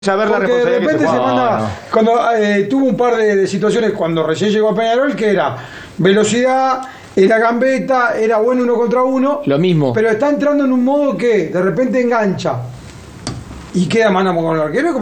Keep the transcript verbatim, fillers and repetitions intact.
saber la Porque de responsabilidad repente que se, se manda, no. cuando eh, tuvo un par de, de situaciones cuando recién llegó a Peñarol, que era velocidad, era gambeta, era bueno uno contra uno. Lo mismo. Pero está entrando en un modo que de repente engancha y queda mano con el arquero.